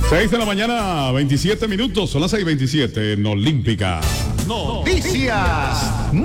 6 de la mañana, 27 minutos, son las 6:27 en Olímpica. Noticias,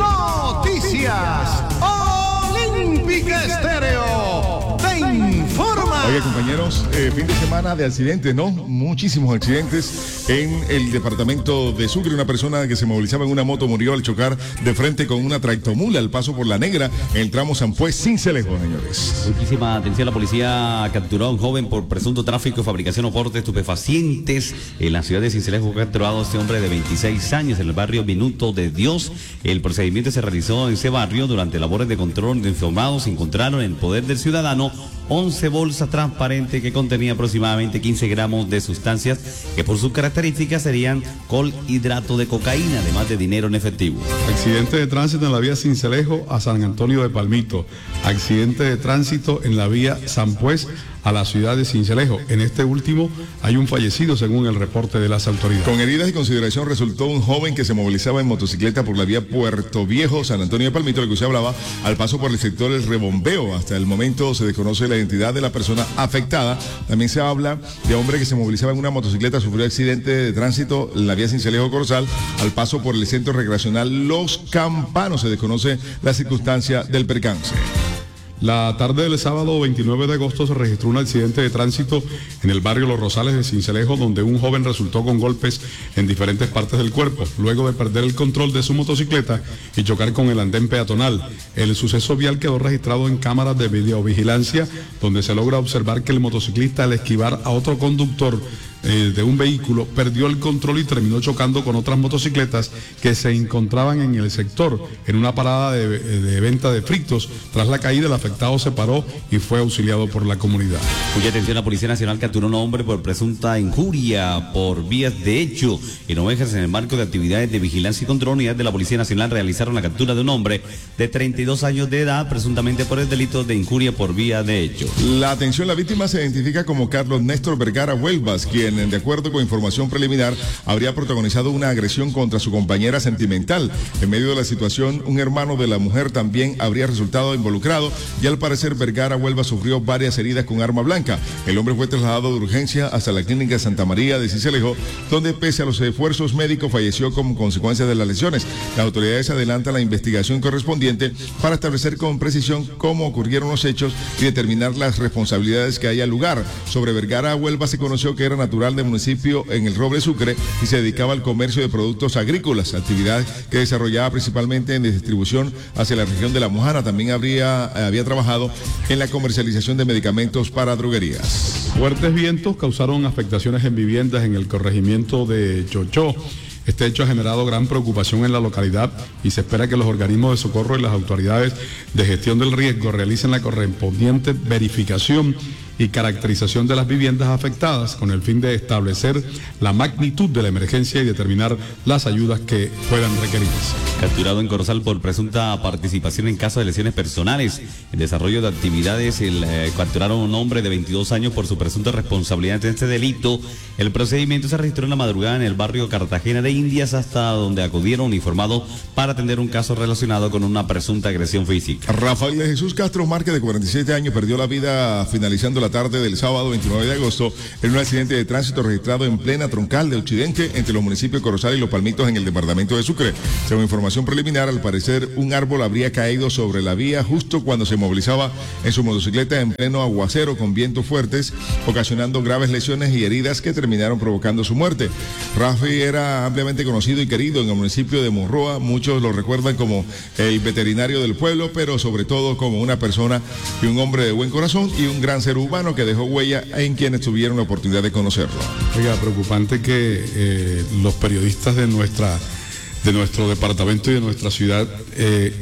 Olímpica Estéreo, te informa. Oye, compañeros, fin de semana de accidentes, ¿no? Muchísimos accidentes en el departamento de Sucre. Una persona que se movilizaba en una moto murió al chocar de frente con una tractomula al paso por La Negra en el tramo Sanpués Sincelejo, señores. Muchísima atención, la policía capturó a un joven por presunto tráfico y fabricación o porte de estupefacientes en la ciudad de Sincelejo. Capturado a este hombre de 26 años en el barrio Minuto de Dios. El procedimiento se realizó en ese barrio durante labores de control de informados. Se encontraron en el poder del ciudadano 11 bolsas transparentes que contenían aproximadamente 15 gramos de sustancias que por sus características serían colhidrato de cocaína, además de dinero en efectivo. Accidente de tránsito en la vía Sincelejo a San Antonio de Palmito. Accidente de tránsito en la vía Sanpués a la ciudad de Sincelejo. En este último hay un fallecido según el reporte de las autoridades. Con heridas y consideración resultó un joven que se movilizaba en motocicleta por la vía Puerto Viejo, San Antonio de Palmito, lo que usted hablaba, al paso por el sector El Rebombeo. Hasta el momento se desconoce la identidad de la persona afectada. También se habla de hombre que se movilizaba en una motocicleta, sufrió accidente de tránsito en la vía Sincelejo-Corozal al paso por el centro recreacional Los Campanos. Se desconoce la circunstancia del percance. La tarde del sábado 29 de agosto se registró un accidente de tránsito en el barrio Los Rosales de Sincelejo, donde un joven resultó con golpes en diferentes partes del cuerpo, luego de perder el control de su motocicleta y chocar con el andén peatonal. El suceso vial quedó registrado en cámaras de videovigilancia, donde se logra observar que el motociclista, al esquivar a otro conductor de un vehículo, perdió el control y terminó chocando con otras motocicletas que se encontraban en el sector, en una parada de venta de fritos. Tras la caída, el afectado se paró y fue auxiliado por la comunidad. Mucha atención, la Policía Nacional capturó a un hombre por presunta injuria por vías de hecho en Ovejas en el marco de actividades de vigilancia y control. Unidades de la Policía Nacional realizaron la captura de un hombre de 32 años de edad, presuntamente por el delito de injuria por vía de hecho. La atención, la víctima se identifica como Carlos Néstor Vergara Huelvas, quien, de acuerdo con información preliminar, habría protagonizado una agresión contra su compañera sentimental. En medio de la situación, un hermano de la mujer también habría resultado involucrado y al parecer Vergara Huelvas sufrió varias heridas con arma blanca. El hombre fue trasladado de urgencia hasta la clínica Santa María de Sincelejo, donde pese a los esfuerzos médicos falleció como consecuencia de las lesiones. Las autoridades adelantan la investigación correspondiente para establecer con precisión cómo ocurrieron los hechos y determinar las responsabilidades que haya lugar. Sobre Vergara Huelvas se conoció que era natural del municipio en el Roble Sucre y se dedicaba al comercio de productos agrícolas, actividad que desarrollaba principalmente en distribución hacia la región de La Mojana. También había trabajado en la comercialización de medicamentos para droguerías. Fuertes vientos causaron afectaciones en viviendas en el corregimiento de Chochó. Este hecho ha generado gran preocupación en la localidad y se espera que los organismos de socorro y las autoridades de gestión del riesgo realicen la correspondiente verificación y caracterización de las viviendas afectadas con el fin de establecer la magnitud de la emergencia y determinar las ayudas que puedan requerirse. Capturado en Corozal por presunta participación en casos de lesiones personales, en desarrollo de actividades, capturaron a un hombre de 22 años por su presunta responsabilidad en este delito. El procedimiento se registró en la madrugada en el barrio Cartagena de Indias, hasta donde acudieron uniformados para atender un caso relacionado con una presunta agresión física. Rafael de Jesús Castro Márquez, de 47 años, perdió la vida finalizando la tarde del sábado 29 de agosto en un accidente de tránsito registrado en plena troncal de Occidente entre los municipios de Corozal y Los Palmitos en el departamento de Sucre. Según información preliminar, al parecer un árbol habría caído sobre la vía justo cuando se movilizaba en su motocicleta en pleno aguacero con vientos fuertes, ocasionando graves lesiones y heridas que terminaron provocando su muerte. Rafi era ampliamente conocido y querido en el municipio de Monroa. Muchos lo recuerdan como el veterinario del pueblo, pero sobre todo como una persona y un hombre de buen corazón y un gran ser humano que dejó huella en quienes tuvieron la oportunidad de conocerlo. Oiga, preocupante que los periodistas de nuestro departamento y de nuestra ciudad